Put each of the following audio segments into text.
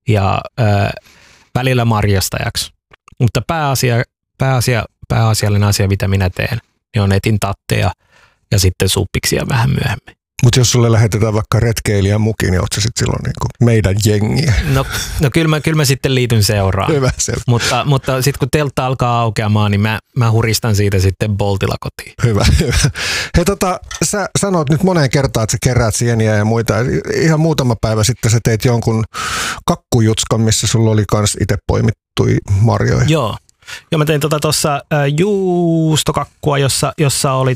ja välillä marjastajaksi. Mutta pääasiallinen asia, mitä minä teen, niin on etin tatteja ja sitten suppiksia vähän myöhemmin. Mutta jos sulle lähetetään vaikka retkeilijän muki, niin oot sä sitten silloin niinku meidän jengiä? No kyllä mä sitten liityn seuraan. Hyvä, mutta sitten kun teltta alkaa aukeamaan, niin mä huristan siitä sitten Boltilla kotiin. Hyvä. Hei sä sanoit nyt moneen kertaan, että sä keräät sieniä ja muita. Ihan muutama päivä sitten sä teit jonkun kakkujutskan, missä sulla oli kans itse poimittui marjoja. Joo, mä tein tuossa juustokakkua, jossa oli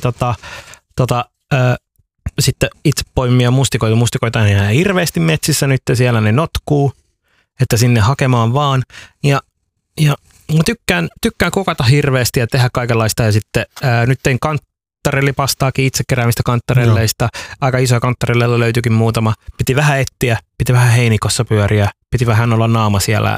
sitten itse poimia mustikoita. Mustikoita on ihan hirveästi metsissä nyt, siellä ne notkuu, että sinne hakemaan vaan. Ja mä tykkään kokata hirveästi ja tehdä kaikenlaista. Ja sitten nyt tein kanttarellipastaakin, itse keräämistä kanttarelleista. Aika isoja kanttarelleilla löytyikin muutama. Piti vähän etsiä, piti vähän heinikossa pyöriä, piti vähän olla naama siellä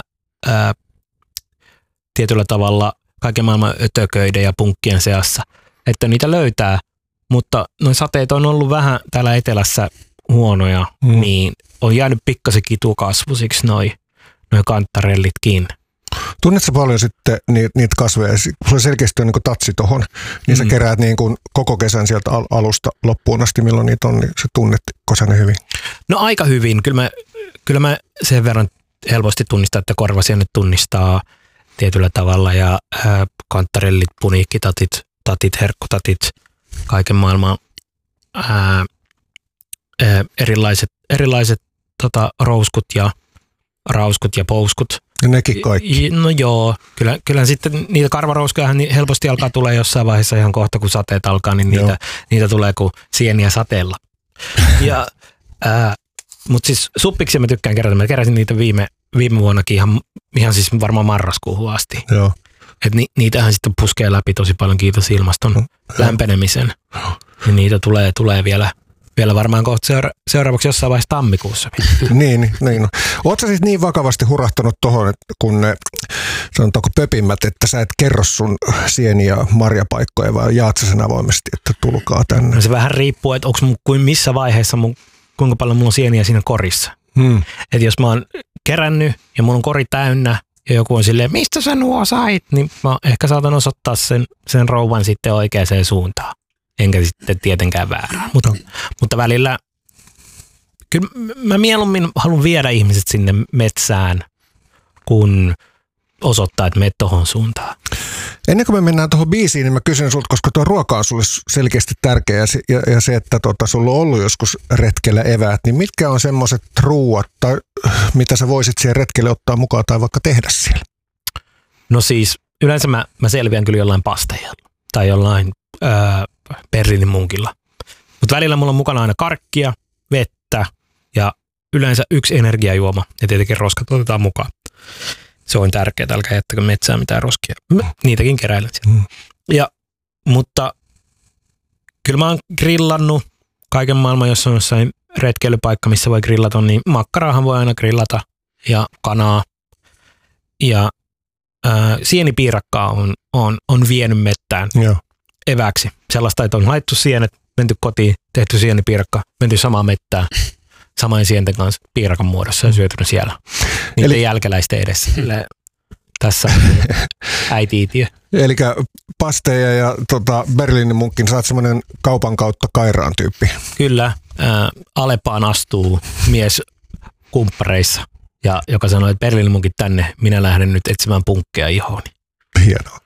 tietyllä tavalla kaiken maailman ötököiden ja punkkien seassa, että niitä löytää. Mutta noin sateet on ollut vähän täällä etelässä huonoja, niin on jäänyt pikkasen kitukasvusiksi noi kanttarellitkin. Tunnetko paljon sitten niitä kasveja? Sulla selkeästi on niin kuin tatsi tohon, niin sä keräät niin kuin koko kesän sieltä alusta loppuun asti, milloin niitä on, niin sä tunnetko sä ne hyvin? No aika hyvin. Kyllä mä sen verran helposti tunnistan, että korvasienet tunnistaa tietyllä tavalla ja kanttarellit, puniikkitatit, herkkutatit, kaiken maailman erilaiset rauskut ja pouskut. Ja nekin kaikki. No joo, kyllä sitten niitä karvarouskuja niin helposti alkaa tulee jossain vaiheessa ihan kohta, kun sateet alkaa, niin niitä tulee kuin sieniä sateella. Mutta siis suppiksi mä tykkään kerätä. Mä keräsin niitä viime vuonnakin ihan siis varmaan marraskuuhun asti. Joo. Et niitähän sitten puskee läpi tosi paljon, kiitos ilmaston lämpenemisen. Ja niitä tulee vielä varmaan kohta seuraavaksi jossain vaiheessa tammikuussa. niin on. Oletko sä siis niin vakavasti hurahtanut tuohon, kun ne sanotaanko pöpimmät, että sä et kerro sun sieniä marjapaikkoja, vai jaat sä sen avoimesti, että tulkaa tänne? No se vähän riippuu, että onko kuin missä vaiheessa kuinka paljon mulla on sieniä siinä korissa. Että jos mä oon kerännyt ja mulla on kori täynnä, ja joku on silleen, mistä sä nuo sait, niin mä ehkä saatan osoittaa sen rouvan sitten oikeaan suuntaan. Enkä sitten tietenkään väärään. Mutta välillä, kyllä mä mieluummin haluan viedä ihmiset sinne metsään, kun osoittaa, että menet tohon suuntaan. Ennen kuin me mennään tuohon biisiin, niin mä kysyn sulta, koska tuo ruoka on sulle selkeästi tärkeä ja se, että sulla on ollut joskus retkellä eväät, niin mitkä on semmoiset ruuat tai mitä sä voisit siihen retkelle ottaa mukaan tai vaikka tehdä siellä? No siis yleensä mä selviän kyllä jollain pasteijalla tai jollain berliinimunkilla. Mutta välillä mulla on mukana aina karkkia, vettä ja yleensä yksi energiajuoma ja tietenkin roskat otetaan mukaan. Se on tärkeää, älkää jättäkö metsään mitään roskia. Niitäkin keräilen siellä. Mutta kyllä mä oon grillannut kaiken maailman, jos on jossain retkeilypaikka, missä voi grillata, niin makkaraahan voi aina grillata ja kanaa. Ja sienipiirakkaa on vienyt mettään eväksi. Sellaista, että on haettu sienet, menty kotiin, tehty sienipiirakka, menty samaan mettään. Samoin sienten kanssa piirakan muodossa ja syötynyt siellä. Niiden jälkeläisten edessä. Tässä äiti-itiö. Eli pasteja ja Berliinin munkkin, sä oot semmoinen kaupan kautta Kairaan tyyppi. Kyllä. Aleppaan astuu mies kumppareissa, ja joka sanoi, että Berliinin munkit tänne, minä lähden nyt etsimään punkkeja ihooni. Hienoa.